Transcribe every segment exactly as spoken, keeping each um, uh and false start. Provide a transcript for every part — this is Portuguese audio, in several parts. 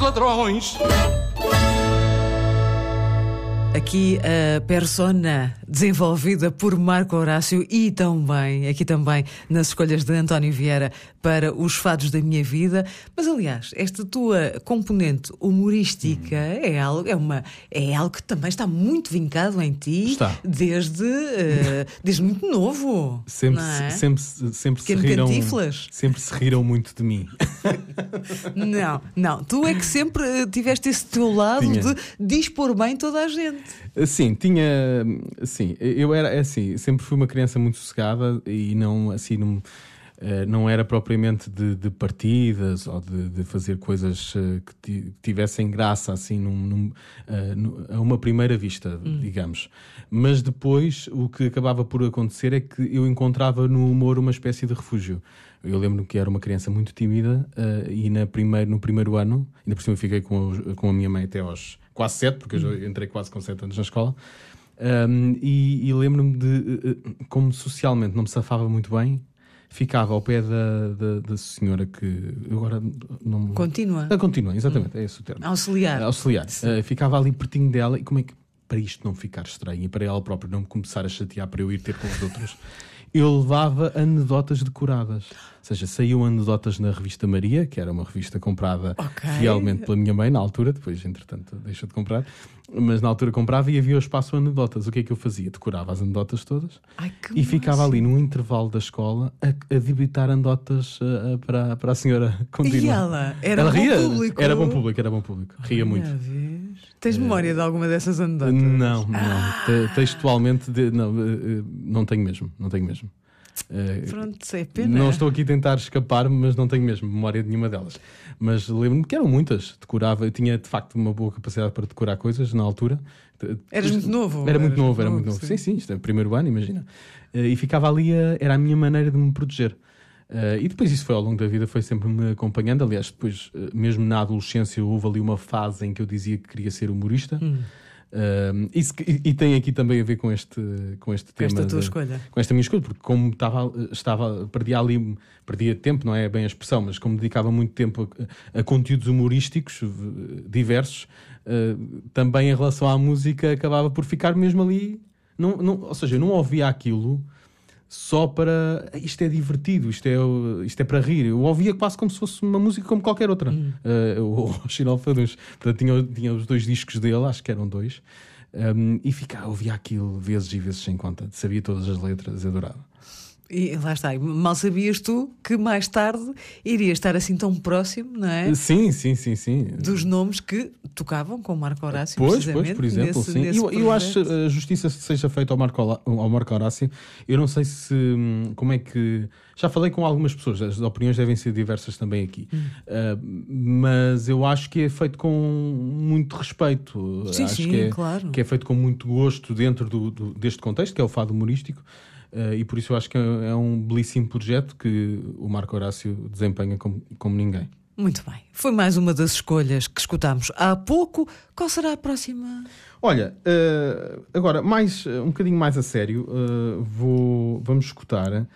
ladrões. Aqui a persona desenvolvida por Marco Horácio e também, aqui também nas escolhas de António Vieira para os fados da minha vida. Mas aliás, esta tua componente humorística hum. é, algo, é, uma, é algo que também está muito vincado em ti. Está. Desde, uh, desde muito novo. Sempre, não é? sempre, sempre, se riram, sempre se riram muito de mim. Não, não. Tu é que sempre tiveste esse teu lado Tinha. de dispor bem toda a gente. Sim, tinha. Sim, eu era assim, sempre fui uma criança muito sossegada e não assim não, não era propriamente de, de partidas ou de, de fazer coisas que tivessem graça assim num, num, a uma primeira vista, hum. digamos. Mas depois o que acabava por acontecer é que eu encontrava no humor uma espécie de refúgio. Eu lembro-me que era uma criança muito tímida uh, e na primeiro, no primeiro ano, ainda por cima eu fiquei com, com a minha mãe até aos quase sete, porque eu já entrei quase com sete anos na escola, um, e, e lembro-me de uh, como socialmente não me safava muito bem, ficava ao pé da, da, da senhora que agora não... Continua. Ah, continua, exatamente, hum. é esse o termo. Auxiliar. Auxiliar. Uh, ficava ali pertinho dela e como é que, para isto não ficar estranho e para ela própria não me começar a chatear para eu ir ter com os outros... Eu levava anedotas decoradas. Ou seja, saíam anedotas na revista Maria, que era uma revista comprada okay. fielmente pela minha mãe na altura, depois, entretanto, deixou de comprar, mas na altura comprava e havia o espaço anedotas. O que é que eu fazia? Decorava as anedotas todas. Ai, e ficava ali num intervalo da escola a, a debitar anedotas uh, para, para a senhora continuar. E ela? Era ela bom ria. público? Era bom público, era bom público. Ria Olha, muito. Vês? Tens memória uh, de alguma dessas anedotas? Não, não. Ah. Textualmente, de, não, uh, não tenho mesmo, não tenho mesmo. Uh, Pronto, é pena. Não estou aqui a tentar escapar-me, mas não tenho mesmo memória de nenhuma delas. Mas lembro-me que eram muitas. Decorava, eu tinha de facto uma boa capacidade para decorar coisas na altura. Eras muito novo? Era muito Eras novo, era novo, muito novo. Sim, sim, sim, isto é o primeiro ano, imagina. Uh, e ficava ali, a, era a minha maneira de me proteger. Uh, e depois isso foi ao longo da vida, foi sempre me acompanhando. Aliás, depois, uh, mesmo na adolescência, houve ali uma fase em que eu dizia que queria ser humorista. Hum. Uh, isso, e, e tem aqui também a ver com este, com este tema, esta tua de, escolha. com esta minha escolha, porque como estava, estava, perdia ali, perdia tempo, não é bem a expressão, mas como dedicava muito tempo a, a conteúdos humorísticos diversos, uh, também em relação à música acabava por ficar mesmo ali, não, não, ou seja, eu não ouvia aquilo só para isto é divertido, isto é, isto é para rir. Eu ouvia quase como se fosse uma música como qualquer outra. Hum. Uh, o Xinalfadões, portanto, tinha, tinha os dois discos dele, acho que eram dois, um, e ficava, ouvia aquilo vezes e vezes sem conta. Sabia todas as letras, adorava. E lá está, mal sabias tu que mais tarde iria estar assim tão próximo, não é? Sim, sim, sim, sim. Dos nomes que tocavam com o Marco Horácio, pois, precisamente. Pois, por exemplo, nesse, sim. nesse eu, eu acho a justiça que seja feita ao Marco, ao Marco Horácio. Eu não sei se, como é que... Já falei com algumas pessoas, as opiniões devem ser diversas também aqui. Hum. Uh, mas eu acho que é feito com muito respeito. Sim, acho sim, que é, claro. Que é feito com muito gosto dentro do, do, deste contexto, que é o fado humorístico. Uh, e por isso eu acho que é, é um belíssimo projeto que o Marco Horácio desempenha como, como ninguém. Muito bem. Foi mais uma das escolhas que escutámos há pouco. Qual será a próxima? Olha, uh, agora, mais, um bocadinho mais a sério, uh, vou, vamos escutar uh,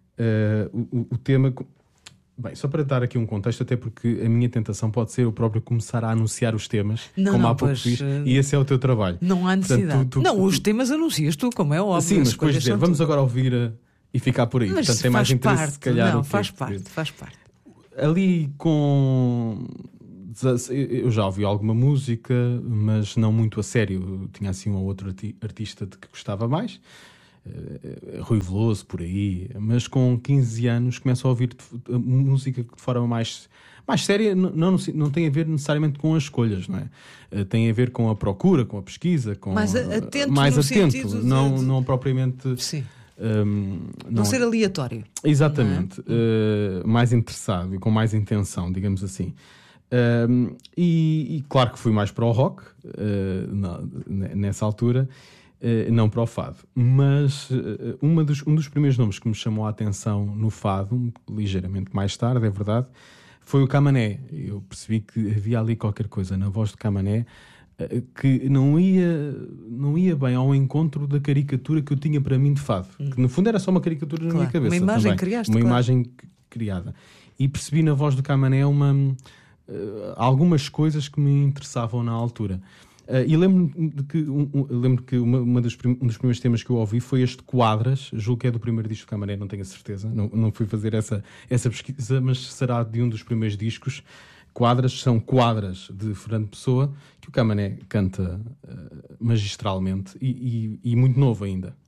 o, o tema... Bem, só para dar aqui um contexto, até porque a minha tentação pode ser eu próprio começar a anunciar os temas, não, como não, há pouco pois, fiz, uh... e esse é o teu trabalho. Não há necessidade. Portanto, tu, tu, não, tu, os temas anuncias tu, como é óbvio. Sim, mas depois dizer, vamos tu. agora ouvir uh, e ficar por aí. Mas portanto, tem mais interesse, parte, se calhar. Não, faz parte, faz parte. Ali com... Eu já ouvi alguma música, mas não muito a sério. Eu tinha assim um ou outro artista de que gostava mais. Uh, Rui Veloso, por aí, mas com quinze anos começo a ouvir de, a música de forma mais, mais séria. Não, não, não tem a ver necessariamente com as escolhas, não é? Uh, tem a ver com a procura, com a pesquisa, com mais atento, mais atento, de... não, não propriamente. Sim. Um, não, não ser aleatório. Exatamente, é? uh, mais interessado e com mais intenção, digamos assim. Um, e, e claro que fui mais para o rock uh, não, nessa altura. Uh, não para o fado, mas uh, uma dos, um dos primeiros nomes que me chamou a atenção no fado, ligeiramente mais tarde, é verdade, foi o Camané. Eu percebi que havia ali qualquer coisa na voz de Camané uh, que não ia, não ia bem ao encontro da caricatura que eu tinha para mim de fado, hum. que no fundo era só uma caricatura claro, na minha cabeça. Uma imagem também. criaste, Uma claro. imagem criada. E percebi na voz do Camané uma... algumas coisas que me interessavam na altura. Uh, e lembro-me de que, um, um, lembro que uma, uma dos prim- um dos primeiros temas que eu ouvi foi este Quadras, julgo que é do primeiro disco do Camané, não tenho a certeza, não, não fui fazer essa, essa pesquisa, mas será de um dos primeiros discos. Quadras são quadras de Fernando Pessoa, que o Camané canta uh, magistralmente e, e, e muito novo ainda.